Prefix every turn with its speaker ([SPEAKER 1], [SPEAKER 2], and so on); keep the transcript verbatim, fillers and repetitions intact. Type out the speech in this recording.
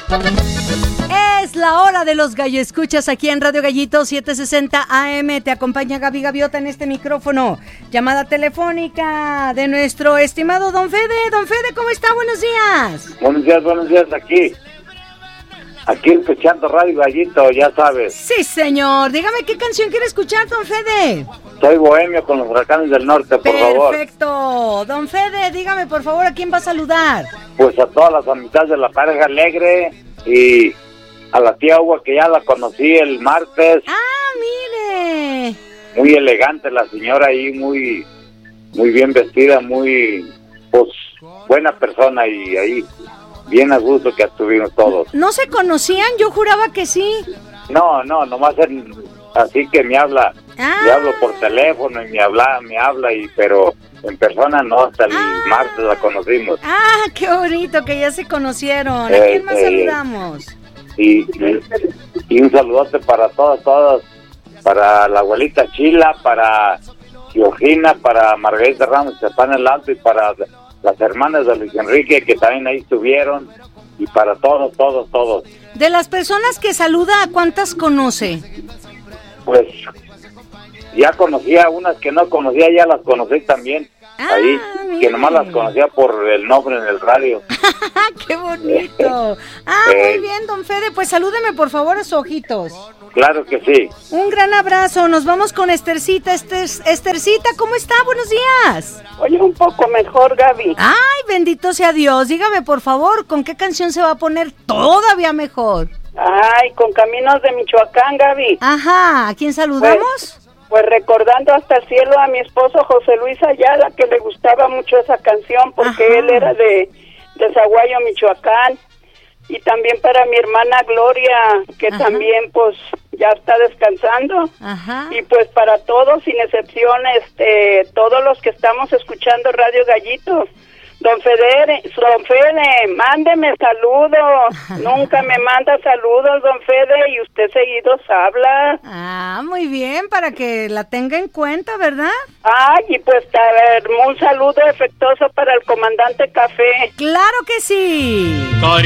[SPEAKER 1] Es la hora de los gallo escuchas aquí en Radio Gallito setecientos sesenta A M. Te acompaña Gaby Gaviota en este micrófono. Llamada telefónica de nuestro estimado Don Fede. Don Fede, ¿cómo está? Buenos días.
[SPEAKER 2] Buenos días, buenos días, aquí. Aquí escuchando Radio Gallito, ya sabes.
[SPEAKER 1] Sí, señor. Dígame qué canción quiere escuchar, Don Fede.
[SPEAKER 2] Soy bohemio con los Huracanes del Norte, por
[SPEAKER 1] Perfecto.
[SPEAKER 2] favor.
[SPEAKER 1] Perfecto. Don Fede, dígame por favor, ¿a quién va a saludar?
[SPEAKER 2] Pues a todas las amistades de la pareja alegre y a la tía Hugo, que ya la conocí el martes.
[SPEAKER 1] Ah, mire.
[SPEAKER 2] Muy elegante la señora ahí, muy, muy bien vestida, muy, pues, buena persona y ahí, bien a gusto que estuvimos todos.
[SPEAKER 1] ¿No se conocían? Yo juraba que sí.
[SPEAKER 2] No, no, nomás en, así que me habla,
[SPEAKER 1] ah.
[SPEAKER 2] me hablo por teléfono y me habla, me habla y pero en persona no, hasta el
[SPEAKER 1] ah.
[SPEAKER 2] martes la conocimos.
[SPEAKER 1] Ah, qué bonito que ya se conocieron. ¿A
[SPEAKER 2] eh,
[SPEAKER 1] quién más
[SPEAKER 2] eh,
[SPEAKER 1] saludamos?
[SPEAKER 2] Y, y, y un saludote para todas, todas, para la abuelita Chila, para Georgina, para Margarita Ramos Chapán el Alto y para las hermanas de Luis Enrique que también ahí estuvieron y para todos, todos, todos.
[SPEAKER 1] De las personas que saluda, ¿cuántas conoce?
[SPEAKER 2] Pues ya conocía unas que no conocía, ya las conocí también.
[SPEAKER 1] Ah,
[SPEAKER 2] ahí,
[SPEAKER 1] mire.
[SPEAKER 2] Que nomás las conocía por el nombre en el radio.
[SPEAKER 1] ¡Qué bonito! Ah,
[SPEAKER 2] eh,
[SPEAKER 1] muy bien, Don Fede, pues salúdeme por favor a sus ojitos.
[SPEAKER 2] Claro que sí.
[SPEAKER 1] Un gran abrazo, nos vamos con Estercita. Ester, Estercita, ¿cómo está? Buenos días.
[SPEAKER 3] Oye, un poco mejor, Gaby.
[SPEAKER 1] Ay, bendito sea Dios. Dígame por favor, ¿con qué canción se va a poner todavía mejor?
[SPEAKER 3] Ay, con Caminos de Michoacán, Gaby.
[SPEAKER 1] Ajá, ¿a quién saludamos?
[SPEAKER 3] Pues, pues recordando hasta el cielo a mi esposo José Luis Ayala, que le gustaba mucho esa canción porque Ajá. él era de, de Zaguayo, Michoacán. Y también para mi hermana Gloria, que Ajá. también pues ya está descansando.
[SPEAKER 1] Ajá.
[SPEAKER 3] Y pues para todos, sin excepción, este, todos los que estamos escuchando Radio Gallitos. Don Fede, Don Fede, mándeme saludos. Nunca me manda saludos, Don Fede, y usted seguidos habla.
[SPEAKER 1] Ah, muy bien, para que la tenga en cuenta, ¿verdad?
[SPEAKER 3] Ay, y pues a ver, un saludo efectuoso para el comandante Café.
[SPEAKER 1] ¡Claro que sí!
[SPEAKER 4] Cari